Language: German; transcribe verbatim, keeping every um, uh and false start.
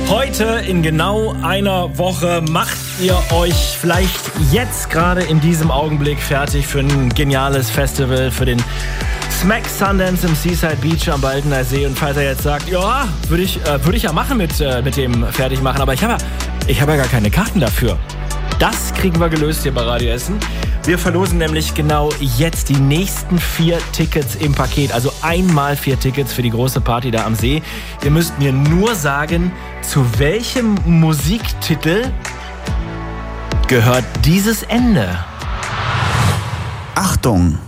Heute in genau einer Woche macht ihr euch vielleicht jetzt gerade in diesem Augenblick fertig für ein geniales Festival, für den Smack Sundance im Seaside Beach am Baldener See. Und falls er jetzt sagt, ja, würde ich, äh, würd ich ja machen mit, äh, mit dem Fertigmachen, aber ich habe ja, ich hab ja gar keine Karten dafür. Das kriegen wir gelöst hier bei Radio Essen. Wir verlosen nämlich genau jetzt die nächsten vier Tickets im Paket. Also einmal vier Tickets für die große Party da am See. Ihr müsst mir nur sagen, zu welchem Musiktitel gehört dieses Ende? Achtung!